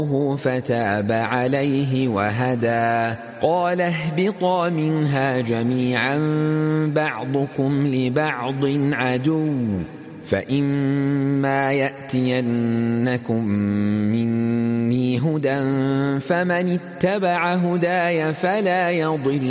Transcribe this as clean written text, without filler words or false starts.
فتاب عليه وهدى قال اهبطا منها جميعا بعضكم لبعض عدو فإما يأتينكم مني هدى فمن اتبع هداي فلا يضل